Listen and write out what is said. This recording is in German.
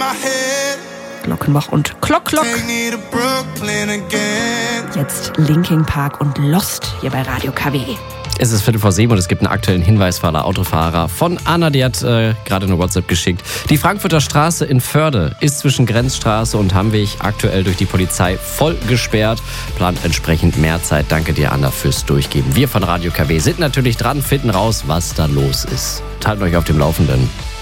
Glockenbach und Klock. Jetzt Linkin Park und Lost hier bei Radio KW. Es ist 7:15 und es gibt einen aktuellen Hinweis für alle Autofahrer von Anna, die hat gerade eine WhatsApp geschickt. Die Frankfurter Straße in Förde ist zwischen Grenzstraße und Hammweg aktuell durch die Polizei voll gesperrt. Plant entsprechend mehr Zeit. Danke dir, Anna, fürs Durchgeben. Wir von Radio KW sind natürlich dran, finden raus, was da los ist. Halten euch auf dem Laufenden.